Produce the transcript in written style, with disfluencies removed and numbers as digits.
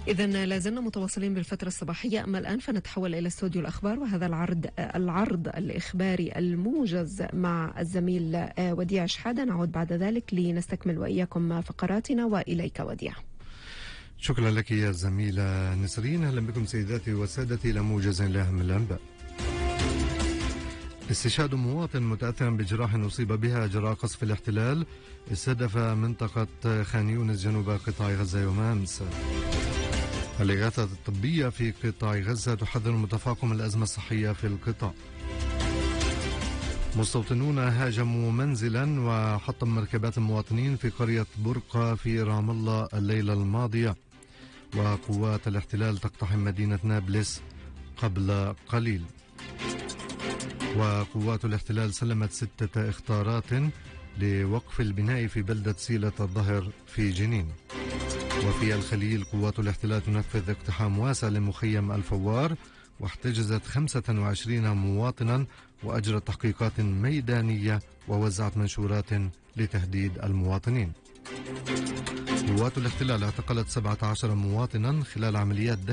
إذن لازلنا متواصلين بالفترة الصباحية، أما الآن فنتحول إلى استوديو الأخبار، وهذا العرض الإخباري الموجز مع الزميل وديع شحادة. نعود بعد ذلك لنستكمل وإياكم فقراتنا، وإليك وديع. شكرا لك يا زميلة نسرين. أهلا بكم سيداتي وسادتي إلى موجز لأهم الأنباء. استشهاد مواطن متأثرا بجراح أصيب بها جراء قصف الاحتلال استهدف منطقة خان يونس جنوب قطاع غزة يوم أمس. الإغاثة الطبية في قطاع غزة تحذر من تفاقم الأزمة الصحية في القطاع. مستوطنون هاجموا منزلا وحطم مركبات المواطنين في قرية برقة في رام الله الليلة الماضية. وقوات الاحتلال تقتحم مدينة نابلس قبل قليل. وقوات الاحتلال سلمت 6 إخطارات لوقف البناء في بلدة سيلة الظهر في جنين. وفي الخليل قوات الاحتلال تنفذ اقتحام واسع لمخيم الفوار، واحتجزت 25 مواطنا وأجرت تحقيقات ميدانية ووزعت منشورات لتهديد المواطنين. قوات الاحتلال اعتقلت 17 مواطنا خلال عمليات